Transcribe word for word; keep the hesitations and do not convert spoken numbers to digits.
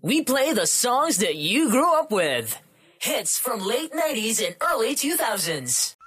We play the songs that you grew up with. Hits from late nineties and early two thousands.